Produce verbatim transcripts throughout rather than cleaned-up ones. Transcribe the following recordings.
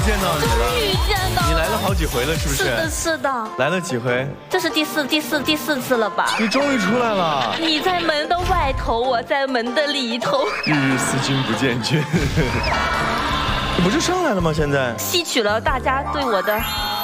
见到你了， 终于见到了。 你来了好几回了，是不是？ 是的，是的。 来了几回？ 这是第四、第四、第四次了吧？ 你终于出来了。 你在门的外头，我在门的里头。 日日思君不见君。你不是上来了吗？现在吸取了大家对我的。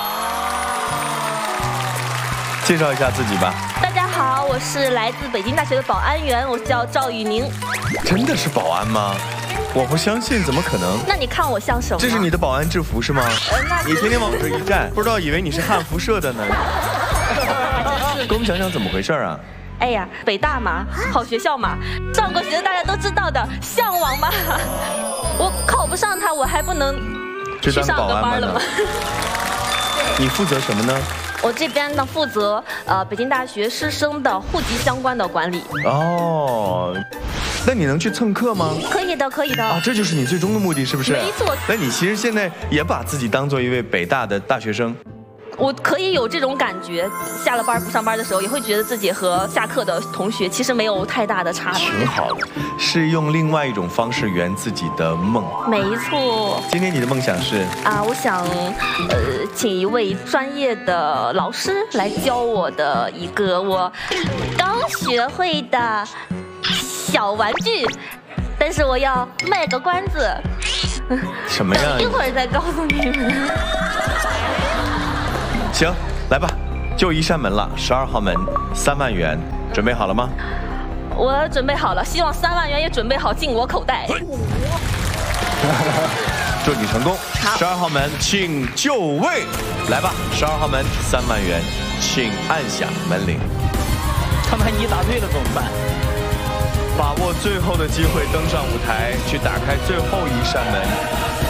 介绍一下自己吧。 大家好，我是来自北京大学的保安员，我叫赵雨宁。 真的是保安吗？我不相信，怎么可能？ 那你看我像什么？ 这是你的保安制服是吗？ 呃，那你天天往这一站，不知道以为你是汉服社的呢。给我们讲讲怎么回事啊？ 哎呀，北大嘛，好学校嘛，上过学的大家都知道的，向往嘛。我考不上它，我还不能去上个班了吗？ 你负责什么呢？ 我这边呢负责呃北京大学师生的户籍相关的管理。 哦，那你能去蹭课吗？ 可以的，可以的。 啊，这就是你最终的目的，是不是？ 没错。 那你其实现在也把自己当做一位北大的大学生。 我可以有这种感觉，下了班不上班的时候，也会觉得自己和下课的同学其实没有太大的差别。 挺好的，是用另外一种方式圆自己的梦。 没错。 今天你的梦想是？ 啊，我想，呃，请一位专业的老师来教我的一个我刚学会的小玩具，但是我要卖个关子。 什么呀？ 等一会儿再告诉你们。 行，来吧，就一扇门了，十二号门，三万元，准备好了吗？ 我准备好了，希望三万元也准备好进我口袋。 祝你成功。十二号门，请就位。来吧，十二号门，三万元，请按响门铃。 他万一答对了怎么办？ 把握最后的机会登上舞台，去打开最后一扇门。